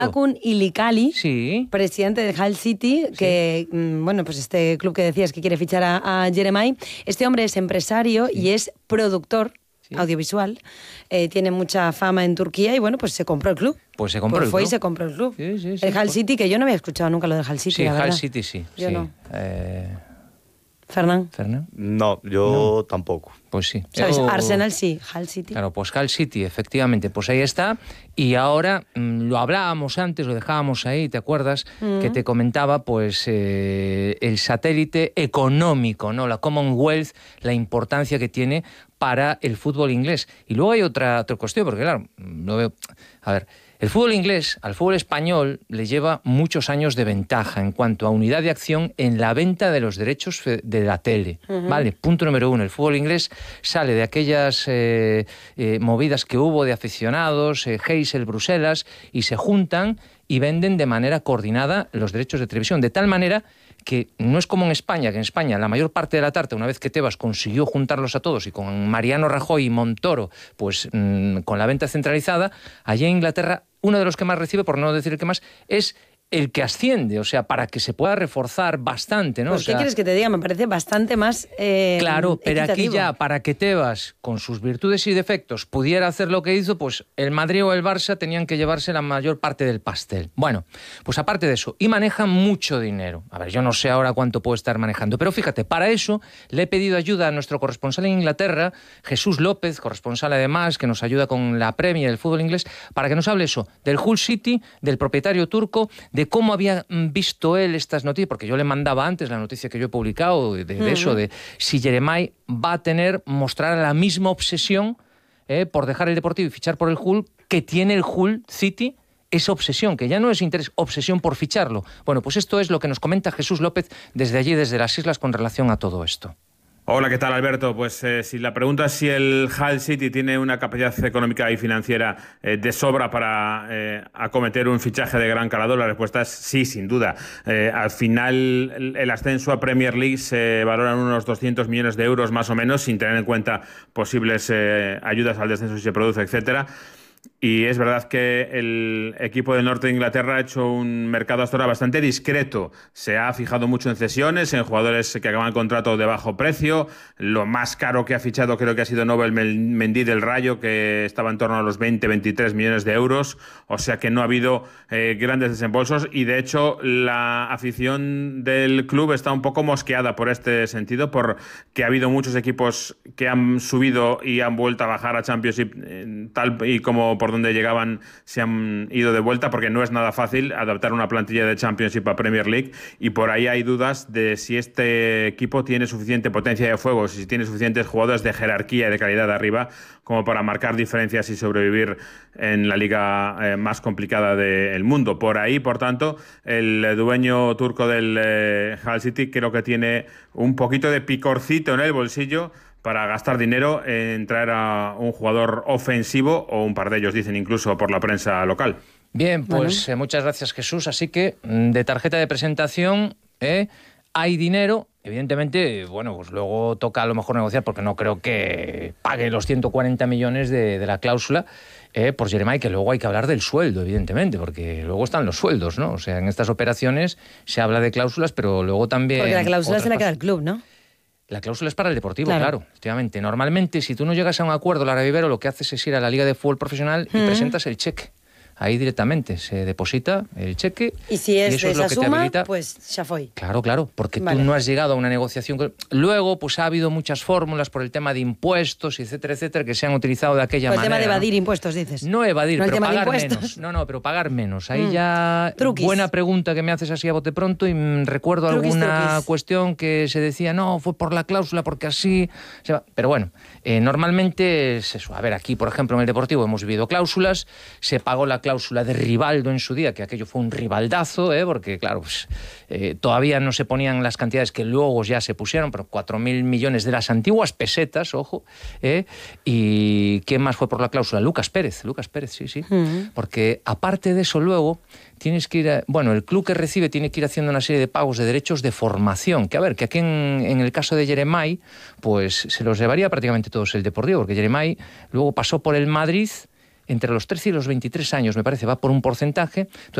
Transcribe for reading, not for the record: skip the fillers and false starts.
Akun Ilikali, Sí. presidente de Hull City, que, bueno, pues este club que decías que quiere fichar a Jeremai. Este hombre es empresario y es productor audiovisual. Tiene mucha fama en Turquía y, bueno, pues se compró el club. Pues se compró el fue club. y se compró el club. Sí, el Hull City, que yo no había escuchado nunca lo de Hull City, Sí, la verdad. Hull City sí. Yo sí. no. Fernán. No, yo tampoco. Pues sí. ¿Sabes? Arsenal sí, Hull City. Claro, pues Hull City, efectivamente, pues ahí está. Y ahora, lo hablábamos antes, lo dejábamos ahí, ¿te acuerdas? Que te comentaba, pues, el satélite económico, ¿no? La Commonwealth, la importancia que tiene para el fútbol inglés. Y luego hay otra cuestión, porque claro, lo veo... A ver, el fútbol inglés al fútbol español le lleva muchos años de ventaja en cuanto a unidad de acción en la venta de los derechos de la tele. Vale, punto número 1. El fútbol inglés sale de aquellas movidas que hubo de aficionados, Heysel, Bruselas, y se juntan y venden de manera coordinada los derechos de televisión. De tal manera que no es como en España, que en España la mayor parte de la tarta, una vez que Tebas consiguió juntarlos a todos y con Mariano Rajoy y Montoro, pues con la venta centralizada, allá en Inglaterra uno de los que más recibe, por no decir el que más, es el que asciende, o sea, para que se pueda reforzar bastante, ¿no? Pues, o sea, ¿qué quieres que te diga? Me parece bastante más claro, pero aquí equitativo. ya, para que Tebas, con sus virtudes y defectos, pudiera hacer lo que hizo, pues el Madrid o el Barça tenían que llevarse la mayor parte del pastel. Bueno, pues aparte de eso, y manejan mucho dinero. A ver, yo no sé ahora cuánto puedo estar manejando, pero fíjate, para eso le he pedido ayuda a nuestro corresponsal en Inglaterra, Jesús López, corresponsal además, que nos ayuda con la Premier, el fútbol inglés, para que nos hable eso, del Hull City, del propietario turco, de cómo había visto él estas noticias, porque yo le mandaba antes la noticia que yo he publicado de eso, de si Jeremai va a mostrar la misma obsesión por dejar el Deportivo y fichar por el Hull que tiene el Hull City, esa obsesión, que ya no es interés, obsesión por ficharlo. Bueno, pues esto es lo que nos comenta Jesús López desde allí, desde las islas, con relación a todo esto. Hola, ¿qué tal, Alberto? Pues si la pregunta es si el Hull City tiene una capacidad económica y financiera de sobra para acometer un fichaje de gran calado, la respuesta es sí, sin duda. Al final, el ascenso a Premier League se valora en unos 200 millones de euros más o menos, sin tener en cuenta posibles ayudas al descenso si se produce, etcétera. Y es verdad que el equipo del norte de Inglaterra ha hecho un mercado hasta ahora bastante discreto. Se ha fijado mucho en cesiones, en jugadores que acaban contrato de bajo precio. Lo más caro que ha fichado creo que ha sido Nobel Mendy del Rayo, que estaba en torno a los 20-23 millones de euros. O sea que no ha habido grandes desembolsos y de hecho la afición del club está un poco mosqueada por este sentido, porque ha habido muchos equipos que han subido y han vuelto a bajar a Championship, tal y como por donde llegaban se han ido de vuelta, porque no es nada fácil adaptar una plantilla de Championship a Premier League, y por ahí hay dudas de si este equipo tiene suficiente potencia de fuego, si tiene suficientes jugadores de jerarquía y de calidad de arriba como para marcar diferencias y sobrevivir en la liga más complicada del mundo. Por ahí, por tanto, el dueño turco del Hull City creo que tiene un poquito de picorcito en el bolsillo para gastar dinero en traer a un jugador ofensivo, o un par de ellos dicen incluso por la prensa local. Bien, pues muchas gracias, Jesús. Así que de tarjeta de presentación hay dinero. Evidentemente, bueno, pues luego toca a lo mejor negociar, porque no creo que pague los 140 millones de la cláusula por Jeremai, que luego hay que hablar del sueldo, evidentemente, porque luego están los sueldos, ¿no? O sea, en estas operaciones se habla de cláusulas, pero luego también... Porque la cláusula se la queda al club, ¿no? La cláusula es para el Deportivo, claro, efectivamente. Normalmente, si tú no llegas a un acuerdo, Lara Vivero, lo que haces es ir a la Liga de Fútbol Profesional y presentas el cheque. Ahí directamente se deposita el cheque. Y si es eso de es lo esa que te suma, habilita. pues ya fue. Claro, porque tú no has llegado a una negociación. Luego, pues ha habido muchas fórmulas por el tema de impuestos, etcétera, etcétera, que se han utilizado de aquella manera. El tema de evadir impuestos, dices. No evadir, no, pero pagar menos. No, pero pagar menos. Ahí ya... Truquis. Buena pregunta que me haces así a bote pronto, y recuerdo alguna cuestión que se decía, no, fue por la cláusula, porque así... Pero bueno, normalmente es eso. A ver, aquí, por ejemplo, en el Deportivo hemos vivido cláusulas, se pagó la cláusula de Rivaldo en su día, que aquello fue un rivaldazo, porque claro, pues, todavía no se ponían las cantidades que luego ya se pusieron, pero 4.000 millones de las antiguas pesetas, ojo, y ¿quién más fue por la cláusula? Lucas Pérez, sí, porque aparte de eso luego tienes que ir el club que recibe tiene que ir haciendo una serie de pagos de derechos de formación, que a ver, que aquí en el caso de Jeremai, pues se los llevaría prácticamente todos el Deportivo, porque Jeremai luego pasó por el Madrid, entre los 13 y los 23 años, me parece, va por un porcentaje.